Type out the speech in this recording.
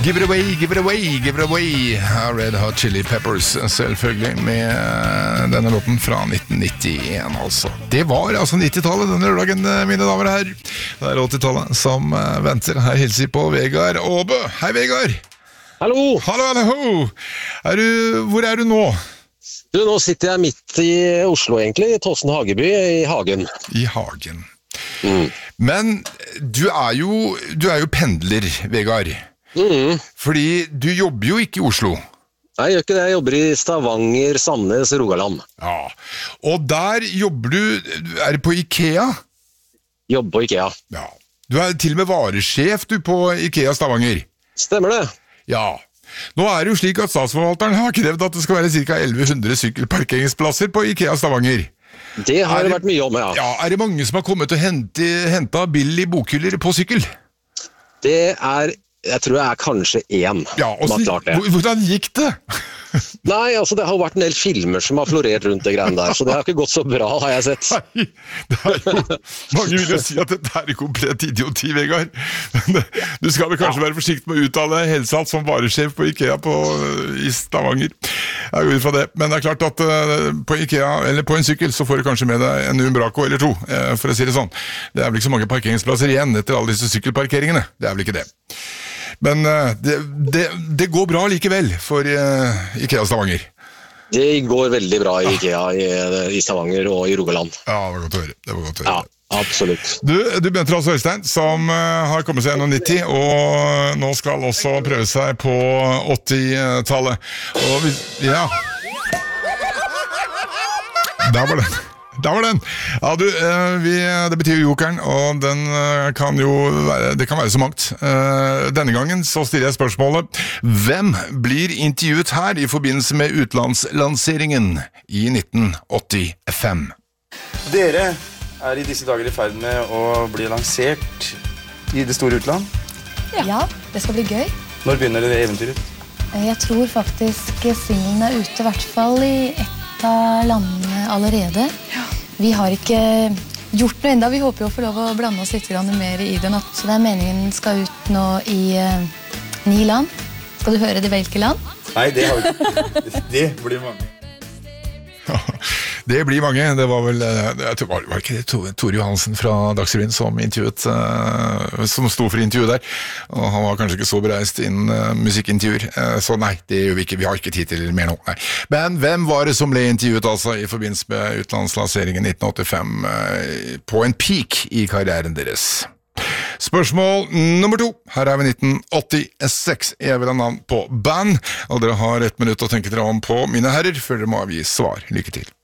Give it away, give it away, give it away. Red Hot Chili Peppers, selvfølgelig, med denne låten fra 1991, altså. Det var altså 90-tallet denne lørdagen, mine damer og herrer. Det er 80-tallet som venter. Her hilser på Vegard Aabø. Hei, Vegard. Hallo. Hallo, hallo. Hvor er du nå? Nå sitter jeg midt i Oslo, egentlig, i Tåsen Hageby, i Hagen. I Hagen. Men du er jo pendler, Vegard. Fordi du jobber jo ikke i Oslo. Nei, jeg gjør ikke det. Jeg jobber i Stavanger, Sandnes, Rogaland. Ja, og der jobber er du på IKEA? Jobber på IKEA. Ja, du er til og med varesjef du på IKEA Stavanger. Stemmer det? Ja. Nå er det jo slik at statsforvalteren har krevd at det skal være ca. 1100 sykkelparkeringsplasser på IKEA Stavanger. Det har det vært mye om, ja. Ja, er det mange som har kommet og hentet billig bokhyller på sykkel? Jeg tror jeg er kanskje én som har klart det. Hvordan gikk det? Nei, altså det har vært en del filmer som har florert rundt det greiene der, så det har ikke gått så bra, har jeg sett. Nei, det er jo, mange vil jo si at dette er komplett idioti, Vegard. Du skal vel kanskje være forsiktig med å uttale Helsalt som varesjef på IKEA i Stavanger. Jeg går ut fra det, men det er klart at på IKEA, eller på en sykkel, så får du kanskje med deg en Umbraco eller to, for å si det sånn. Det er vel ikke så mange parkeringsplasser igjen etter alle disse sykkelparkeringene, det er vel ikke det. Men det går bra likevel for IKEA Stavanger. Det går veldig bra i IKEA i Stavanger og i Rogaland. Ja, det var godt å høre. Ja, absolutt. Du begynte altså Øystein, som har kommet seg gjennom 90, og nå skal også prøve seg på 80-tallet. Og ja. Der var den. Ja, det betyr jokeren, og det kan være så mangt. Denne gangen så stiller jeg spørsmålet: hvem blir intervjuet her i forbindelse med utlandslanseringen i 1985? Dere er i disse dager i ferd med å bli lansert i det store utland. Ja, det skal bli gøy. Når begynner det eventyret? Jeg tror faktisk singlen er ute, i hvert fall i ett av landene allerede. Vi har ikke gjort noe enda. Vi håper jo å få lov å blande oss litt mer i det nå. Så det er meningen den skal ut nå i 9 land. Skal du høre det hvilke land? Nei, det har vi ikke. Det blir mange. Det blir mange. Det var vel var ikke det Tore Johansen fra Dagsrevyen som som sto for intervjuet der, og han var kanskje ikke så bereist innen musikkintervjuer, så nei, det gjør vi ikke, vi har ikke tid til mer nå, nei. Men hvem var det som ble intervjuet altså i forbindelse med utlandslanseringen 1985 på en peak i karrieren deres? Spørsmål nummer 2. Her er vi 1986. Jeg vil ha navn på band, og dere har 1 minutt å tenke dere om på, mine herrer, før dere må avgi svar. Lykke til.